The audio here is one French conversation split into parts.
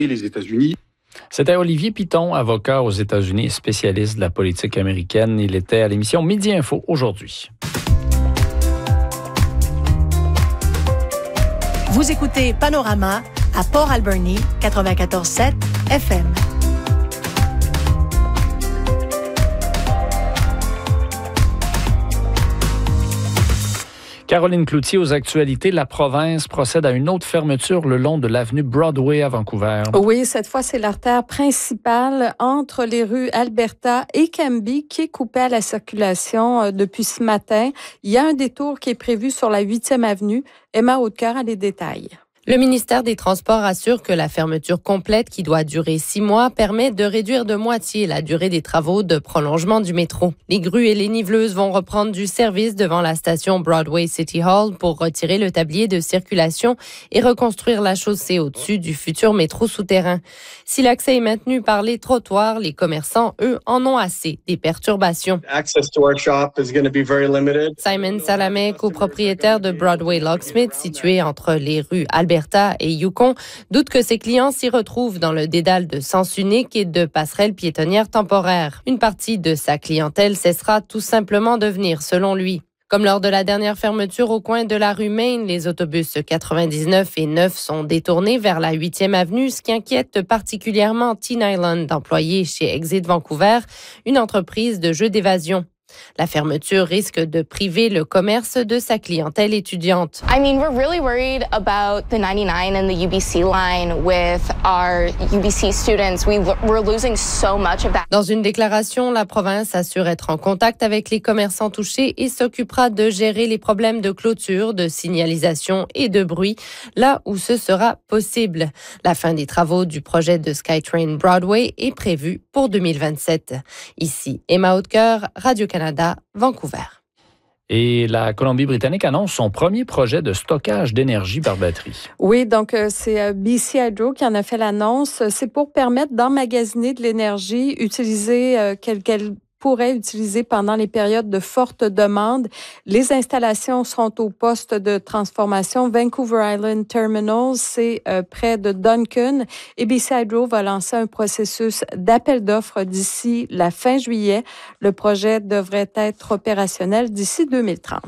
et les États-Unis. C'était Olivier Piton, avocat aux États-Unis et spécialiste de la politique américaine. Il était à l'émission Midi Info aujourd'hui. Vous écoutez Panorama à Port Alberni, 94.7 FM. Caroline Cloutier, aux actualités, la province procède à une autre fermeture le long de l'avenue Broadway à Vancouver. Oui, cette fois, c'est l'artère principale entre les rues Alberta et Cambie qui est coupée à la circulation depuis ce matin. Il y a un détour qui est prévu sur la 8e avenue. Emma Hautecoeur a les détails. Le ministère des Transports assure que la fermeture complète, qui doit durer 6 mois, permet de réduire de moitié la durée des travaux de prolongement du métro. Les grues et les niveleuses vont reprendre du service devant la station Broadway City Hall pour retirer le tablier de circulation et reconstruire la chaussée au-dessus du futur métro souterrain. Si l'accès est maintenu par les trottoirs, les commerçants, eux, en ont assez des perturbations. Simon Salamet, copropriétaire de Broadway Locksmith, situé entre les rues Alberta et Yukon, doute que ses clients s'y retrouvent dans le dédale de sens unique et de passerelles piétonnières temporaires. Une partie de sa clientèle cessera tout simplement de venir, selon lui. Comme lors de la dernière fermeture au coin de la rue Main, les autobus 99 et 9 sont détournés vers la 8e avenue, ce qui inquiète particulièrement Teen Island, employé chez Exit Vancouver, une entreprise de jeux d'évasion. La fermeture risque de priver le commerce de sa clientèle étudiante. We're really worried about the 99 and the UBC line with our UBC students. We're losing so much of that. Dans une déclaration, la province assure être en contact avec les commerçants touchés et s'occupera de gérer les problèmes de clôture, de signalisation et de bruit, là où ce sera possible. La fin des travaux du projet de SkyTrain Broadway est prévue pour 2027. Ici, Emma Hautecoeur, Radio-Canada, Vancouver. Et la Colombie-Britannique annonce son premier projet de stockage d'énergie par batterie. Oui, donc c'est BC Hydro qui en a fait l'annonce. C'est pour permettre d'emmagasiner de l'énergie utilisée qu'elle pourrait utiliser pendant les périodes de forte demande. Les installations seront au poste de transformation Vancouver Island Terminal, c'est près de Duncan. Et BC Hydro va lancer un processus d'appel d'offres d'ici la fin juillet. Le projet devrait être opérationnel d'ici 2030.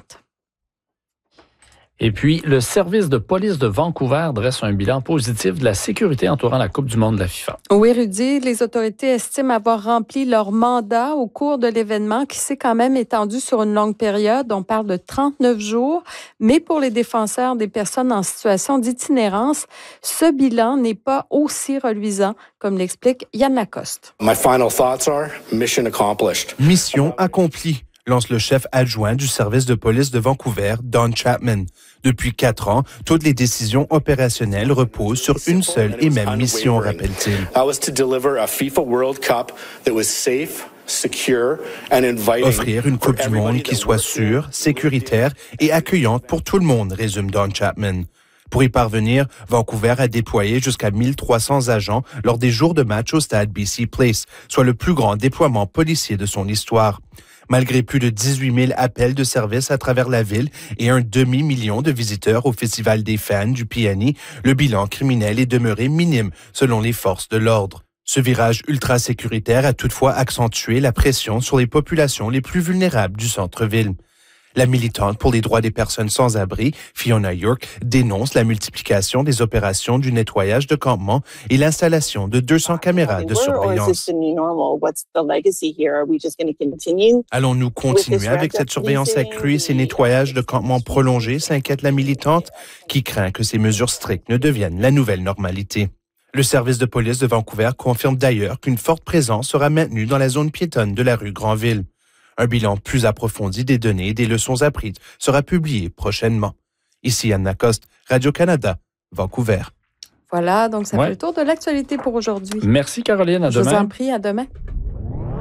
Et puis, le service de police de Vancouver dresse un bilan positif de la sécurité entourant la Coupe du monde de la FIFA. Oui, Rudy, les autorités estiment avoir rempli leur mandat au cours de l'événement qui s'est quand même étendu sur une longue période. On parle de 39 jours. Mais pour les défenseurs des personnes en situation d'itinérance, ce bilan n'est pas aussi reluisant, comme l'explique Yann Lacoste. My final thoughts are mission accomplished. Mission accomplie, lance le chef adjoint du service de police de Vancouver, Don Chapman. Depuis 4 ans, toutes les décisions opérationnelles reposent sur une seule et même mission, rappelle-t-il. Offrir une Coupe du monde qui soit sûre, sécuritaire et accueillante pour tout le monde, résume Don Chapman. Pour y parvenir, Vancouver a déployé jusqu'à 1300 agents lors des jours de match au stade BC Place, soit le plus grand déploiement policier de son histoire. Malgré plus de 18 000 appels de service à travers la ville et un demi-million de visiteurs au Festival des fans du PNI, le bilan criminel est demeuré minime selon les forces de l'ordre. Ce virage ultra-sécuritaire a toutefois accentué la pression sur les populations les plus vulnérables du centre-ville. La militante pour les droits des personnes sans abri, Fiona York, dénonce la multiplication des opérations du nettoyage de campements et l'installation de 200 caméras de surveillance. Allons-nous continuer avec cette surveillance accrue et ces nettoyages de campements prolongés, s'inquiète la militante, qui craint que ces mesures strictes ne deviennent la nouvelle normalité. Le service de police de Vancouver confirme d'ailleurs qu'une forte présence sera maintenue dans la zone piétonne de la rue Granville. Un bilan plus approfondi des données et des leçons apprises sera publié prochainement. Ici Yann Lacoste, Radio-Canada, Vancouver. Voilà, donc ça fait le tour de l'actualité pour aujourd'hui. Merci Caroline, à demain. Je vous en prie, à demain.